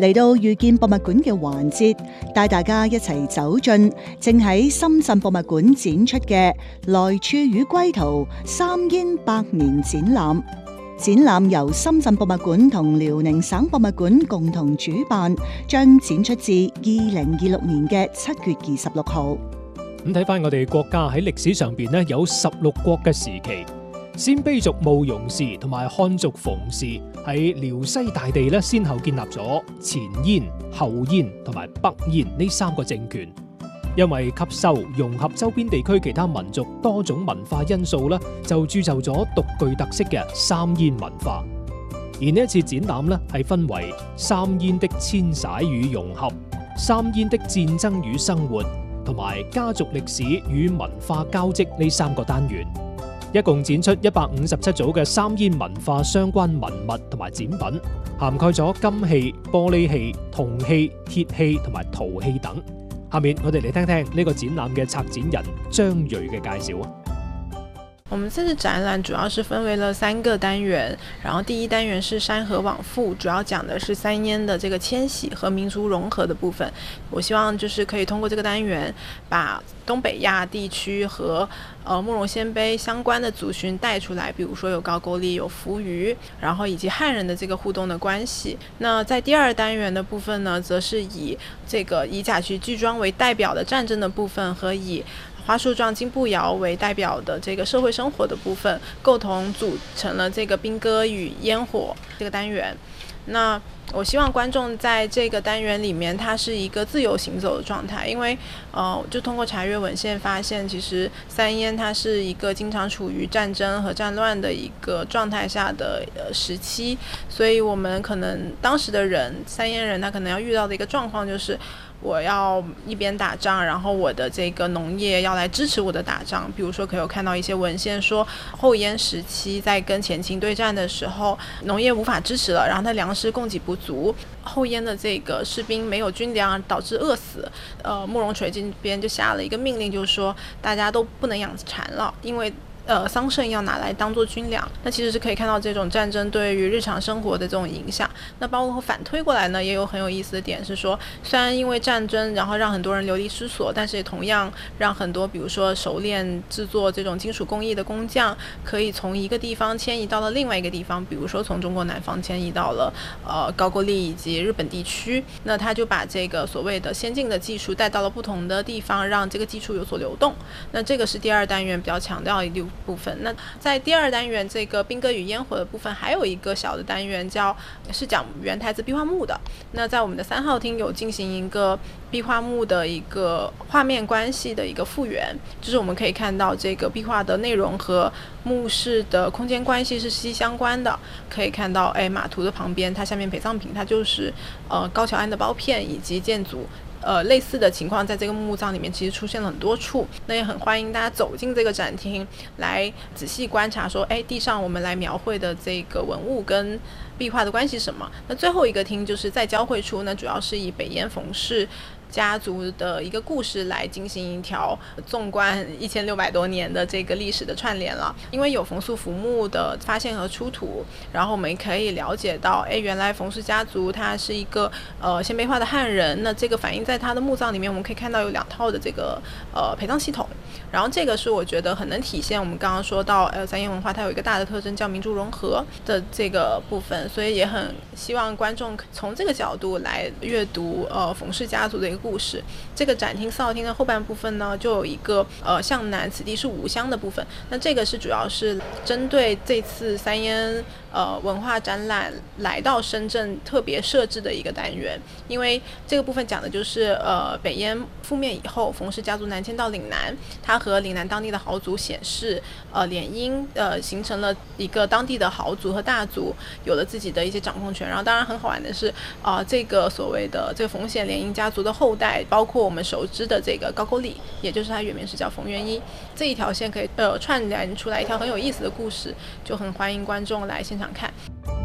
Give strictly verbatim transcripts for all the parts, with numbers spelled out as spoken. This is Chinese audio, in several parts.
嚟到遇見博物館嘅環節，帶大家一齊走進正喺深圳博物館展出嘅來處與歸途三煙百年展覽。展覽由深圳博物館同遼寧省博物館共同主辦，將展出至二零二六年嘅七月二十六號。 咁睇翻我哋國家喺歷史上邊呢，有十六國嘅時期，鮮卑族慕容氏同埋漢族馮氏喺遼西大地咧，先後建立咗前燕、後燕同埋北燕呢三個政權。因為吸收融合周邊地區其他民族多種文化因素咧，就鑄就咗獨具特色嘅三燕文化。而呢一次展覽咧，係分為三燕的遷徙與融合、三燕的戰爭與生活同埋家族歷史與文化交織呢三個單元。一共展出一百五十七組嘅三燕文化相關文物同埋展品，涵蓋咗金器、玻璃器、銅器、鐵器同埋陶器等。下面我哋嚟聽聽呢個展覽嘅策展人張瑞嘅介紹啊。 我們這次展覽主要是分為了三個單元，然後第一單元是山河往復，主要講的是三燕的這個遷徙和民族融合的部分。我希望就是可以通過這個單元，把東北亞地區和呃慕容鮮卑相關的族群帶出來，比如說有高句麗、有扶餘，然後以及漢人的這個互動的關係。那在第二單元的部分呢，則是以這個以甲戌巨莊為代表的戰爭的部分，和以花樹狀金步謠為代表的這個社會生活的部分，共同組成了這個兵戈與煙火這個單元。那我希望觀眾在這個單元裡面，它是一個自由行走的狀態，因為呃，就通過查閱文獻發現，其實三燕它是一個經常處於戰爭和戰亂的一個狀態下的呃時期，所以我們可能當時的人，三燕人他可能要遇到的一個狀況就是，我要一邊打仗，然後我的這個農業要來支持我的打仗。比如說可以有看到一些文獻說，後燕時期在跟前秦對戰的時候，農業無法支持了，然後它糧食供給不足，後燕的這個士兵沒有軍糧，導致餓死。呃，慕容垂這邊就下了一個命令，就是說大家都不能養蠶了，因為呃，桑葚要拿來當做軍糧。那其實是可以看到這種戰爭對於日常生活的這種影響。那包括反推過來呢，也有很有意思的點是說，雖然因為戰爭然後讓很多人流離失所，但是也同樣讓很多比如說熟練製作這種金屬工藝的工匠可以從一個地方遷移到了另外一個地方，比如說從中國南方遷移到了呃高句麗以及日本地區。那他就把這個所謂的先進的技術帶到了不同的地方，讓這個技術有所流動。那這個是第二單元比較強調一部分。那在第二單元這個兵戈與煙火的部分，還有一個小的單元叫是講元台子壁畫墓的。那在我們的三號廳有進行一個壁畫墓的一個畫面關係的一個復原，就是我們可以看到這個壁畫的內容和墓室的空間關係是息息相關的。可以看到，哎，馬圖的旁邊，它下面陪葬品，它就是呃高橋安的包片以及建築。呃，類似的情況在這個墓葬裡面其實出現了很多處，那也很歡迎大家走進這個展廳來仔細觀察說，哎，地上我們來描繪的這個文物跟壁畫的關係是什麼。那最後一個廳就是在交匯處呢，主要是以北燕馮氏家族的一個故事來進行一條縱觀一千六百多年的這個歷史的串聯了。因為有馮素浮墓的發現和出土，然後我們可以了解到，哎，原來馮氏家族他是一個呃鮮卑化的漢人。那這個反映在他的墓葬裡面，我們可以看到有兩套的這個呃陪葬系統。然後這個是我覺得很能體現我們剛剛說到，呃三燕文化它有一個大的特徵叫民族融合的這個部分，所以也很希望觀眾從這個角度來閱讀呃馮氏家族的一個故事。這個展廳四號廳的後半部分呢，就有一個呃向南此地是吾鄉的部分。那這個是主要是針對這次三燕呃文化展覽來到深圳特別設置的一個單元，因為這個部分講的就是呃北燕覆滅以後，馮氏家族南遷到嶺南，他和嶺南當地的豪族顯氏呃聯姻，呃形成了一個當地的豪族和大族有了自己的一些掌控權。然後當然很好玩的是啊、呃，這個所謂的這個馮顯聯姻家族的後代，包括我們熟知的這個高句麗，也就是它原名是叫馮元一，這一條線可以呃串聯出來一條很有意思的故事，就很歡迎觀眾來現場看。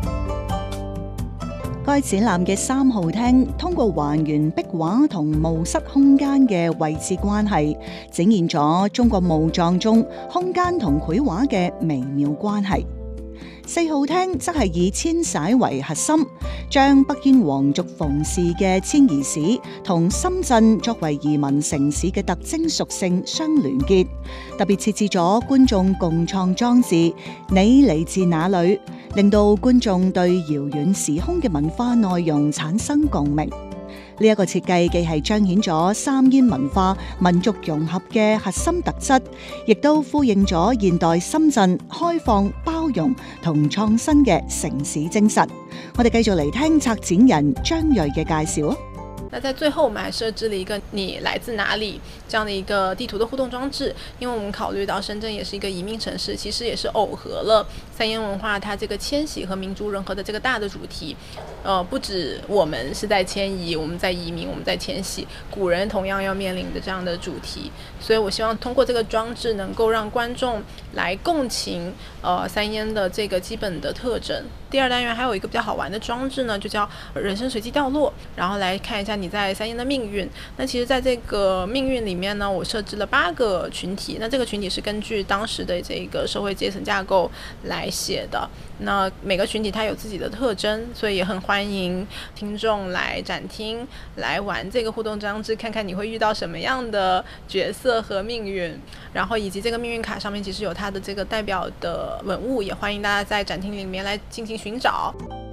該展覽嘅三號廳通過還原壁畫同墓室空間嘅位置關係，展現咗中國墓葬中空間同繪畫嘅微妙關係。 四號廳則係以遷徙為核心，將北燕皇族馮氏嘅遷移史同深圳作為移民城市嘅特徵屬性相聯結，特別設置咗觀眾共創裝置《你嚟自哪裏》，令到觀眾對遙遠時空嘅文化內容產生共鳴。呢一個設計既係彰顯咗三煙文化民族融合嘅核心特質，亦都呼應咗現代深圳開放、包容同創新嘅城市精神。我哋繼續嚟聽策展人張睿嘅介紹。 那在最後我們還設置了一個你來自哪裡這樣的一個地圖的互動裝置，因為我們考慮到深圳也是一個移民城市，其實也是耦合了三煙文化它這個遷徙和民族融合的這個大的主題。呃，不止我們是在遷移，我們在移民，我們在遷徙，古人同樣要面臨的這樣的主題，所以我希望通過這個裝置能夠讓觀眾來共情呃三煙的這個基本的特徵。第二單元還有一個比較好玩的裝置呢，就叫人生隨機掉落，然後來看一下你在三煙的命運。那其實在這個命運裡面呢，我設置了八個群體，那這個群體是根據當時的這個社會階層架構來寫的。那每個群體它有自己的特徵，所以也很歡迎聽眾來展廳來玩這個互動裝置，看看你會遇到什麼樣的角色和命運，然後以及這個命運卡上面其實有它的這個代表的文物，也歡迎大家在展廳裡面來進行尋找。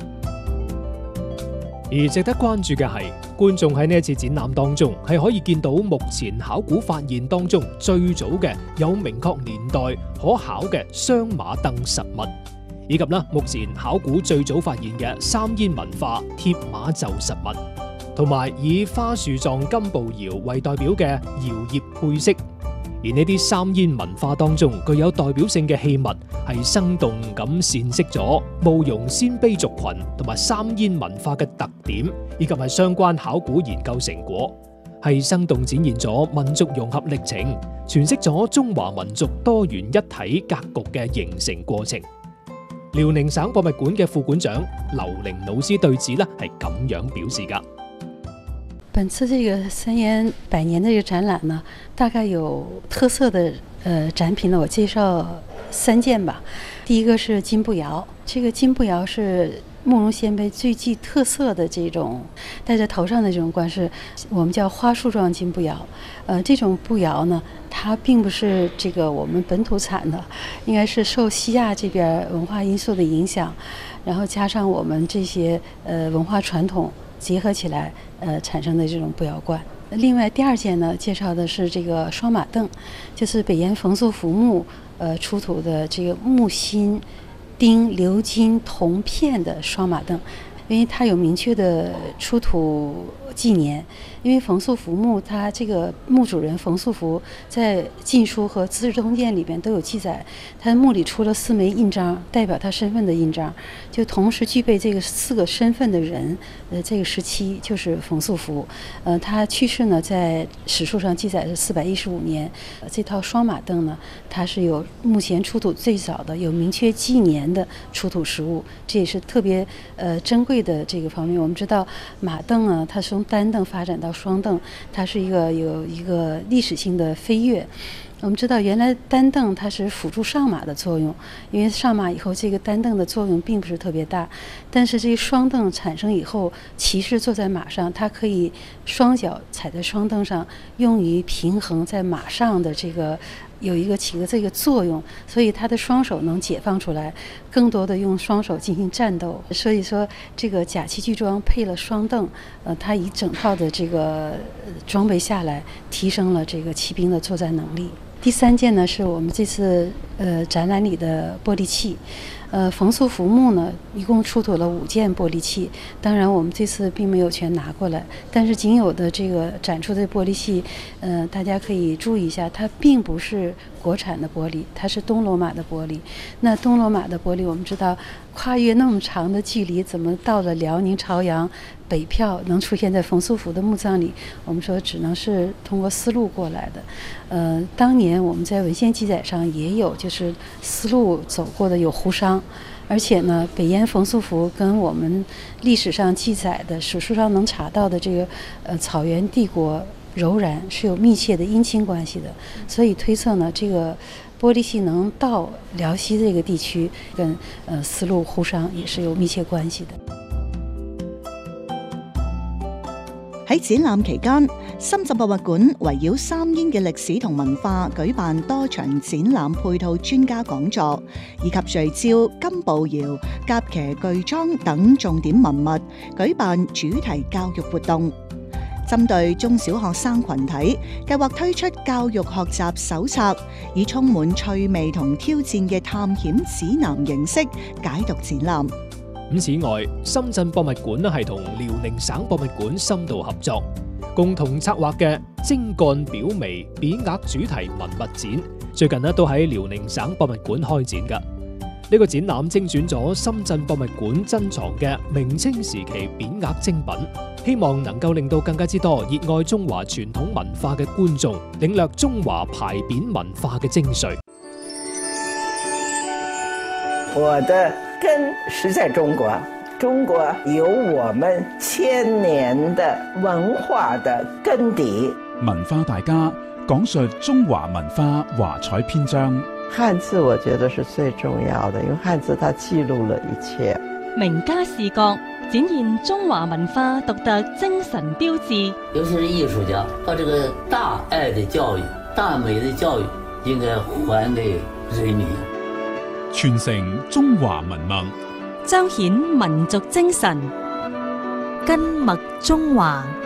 而值得關注嘅係，觀眾喺呢一次展覽當中係可以見到目前考古發現當中最早嘅有明確年代可考嘅雙馬凳實物，以及啦目前考古最早發現嘅三煙文化鐵馬袖實物，同埋以花樹狀金步搖為代表嘅搖葉配飾。而呢啲三煙文化當中具有代表性嘅器物，係生動咁闡釋咗慕容鮮卑族群同埋三煙文化嘅特點，以及係相關考古研究成果，係生動展現咗民族融合歷程，詮釋咗中華民族多元一體格局嘅形成過程。遼寧省博物館嘅副館長劉玲老師對此呢係咁樣表示㗎。 本次這個三煙百年的這個展覽呢，大概有特色的呃展品呢，我介紹三件吧。第一個是金步搖，這個金步搖是慕容鮮卑最具特色的這種戴在頭上的這種冠飾，我們叫花樹狀金步搖。呃，這種步搖呢，它並不是這個我們本土產的，應該是受西亞這邊文化因素的影響，然後加上我們這些呃文化傳統結合起來，呃，產生的這種步搖冠。另外第二件呢，介紹的是這個雙馬凳，就是北燕馮素服墓，呃，出土的這個木心、釘、鎏金、銅片的雙馬凳，因為它有明確的出土紀年。因為馮素服墓，它這個墓主人馮素服在《晉書》和《資治通鑑》裡邊都有記載，他的墓裡出了四枚印章，代表他身份的印章，就同時具備這個四個身份的人，呃，這個時期就是馮素服。呃，他去世呢，在史書上記載是四百一十五年。呃，這套雙馬凳呢，它是有目前出土最早的有明確紀年的出土實物，這也是特別呃珍貴的這個方面。我們知道馬凳啊，它從單凳發展到雙凳，它是一個有一個歷史性的飛躍。我們知道原來單凳它是輔助上馬的作用，因為上馬以後這個單凳的作用並不是特別大，但是這個雙凳產生以後，騎士坐在馬上，他可以雙腳踩在雙凳上，用於平衡在馬上的這個有一個起個這個作用，所以他的雙手能解放出來，更多的用雙手進行戰鬥。所以說這個甲騎具裝配了雙凳，呃，他一整套的這個裝備下來，提升了這個騎兵的作戰能力。第三件呢，是我們這次呃展覽裡的玻璃器。呃，馮素服墓呢，一共出土了五件玻璃器。當然，我們這次並沒有全拿過來，但是僅有的這個展出的玻璃器，呃，大家可以注意一下，它並不是國產的玻璃，它是東羅馬的玻璃。那東羅馬的玻璃，我們知道跨越那麼長的距離，怎麼到了遼寧朝陽北票能出現在馮素服的墓葬裡？我們說只能是通過絲路過來的。呃，當年我們在文獻記載上也有，就是絲路走過的有胡商。而且呢，北燕馮素服跟我們歷史上記載的、史書上能查到的這個呃草原帝國柔然是有密切的姻親關係的，所以推測呢，這個玻璃系能到辽西这个地區，跟呃絲路互商也是有密切關係的。 喺展覽期間，深圳博物館圍繞三煙嘅歷史同文化舉辦多場展覽配套專家講座，以及聚焦金步窯、甲騎巨莊等重點文物，舉辦主題教育活動。針對中小學生群體，計劃推出教育學習手冊，以充滿趣味同挑戰嘅探險指南形式解讀展覽。 咁此外，深圳博物館咧係同遼寧省博物館深度合作，共同策劃嘅精幹表微匾額主題文物展，最近咧都喺遼寧省博物館開展㗎。呢個展覽精選咗深圳博物館珍藏嘅明清時期匾額精品，希望能夠令到更加之多熱愛中華傳統文化嘅觀眾領略中華牌匾文化嘅精髓。 我的根是在中國，中國有我們千年的文化的根底。 文化大家講述中華文化華彩篇章。 漢字我覺得是最重要的，因為漢字它記錄了一切。 名家視角展現中華文化獨特精神標誌。 尤其是藝術家，把這個大愛的教育、大美的教育應該還給人民。 傳承中華文脈， 彰顯民族精神，根脈中華。